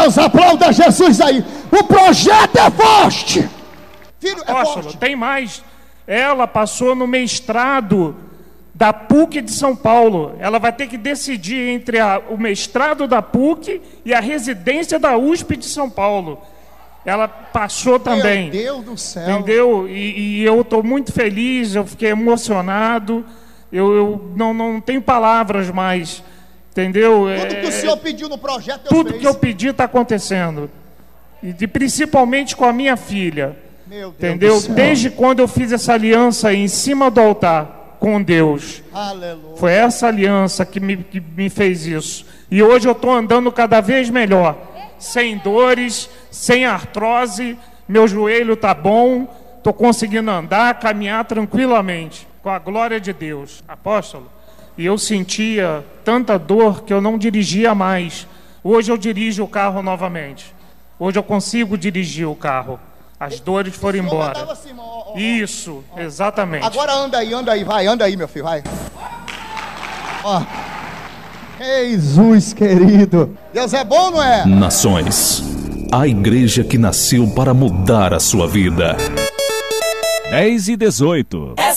Deus, aplauda Jesus aí. O projeto é forte. Filho, é forte. Tem mais. Ela passou no mestrado da PUC de São Paulo. Ela vai ter que decidir entre o mestrado da PUC e a residência da USP de São Paulo. Ela passou também. Meu Deus do céu. Entendeu? E eu estou muito feliz, eu fiquei emocionado. Eu não tenho palavras mais. Entendeu? Tudo que o senhor pediu no projeto, tudo que eu pedi está acontecendo. E principalmente com a minha filha. Meu Deus, entendeu? do céu. Desde quando eu fiz essa aliança aí em cima do altar com Deus. Aleluia. Foi essa aliança que me fez isso. E hoje eu estou andando cada vez melhor. Sem dores, sem artrose. Meu joelho está bom. Estou conseguindo andar, caminhar tranquilamente. Com a glória de Deus. Apóstolo. E eu sentia tanta dor que eu não dirigia mais. Hoje eu dirijo o carro novamente. Hoje eu consigo dirigir o carro. As dores foram embora. Assim, isso, exatamente. Agora anda aí, vai, anda aí, meu filho, vai. Ó. Jesus querido. Deus é bom, não é? Nações. A igreja que nasceu para mudar a sua vida. 10 e 18.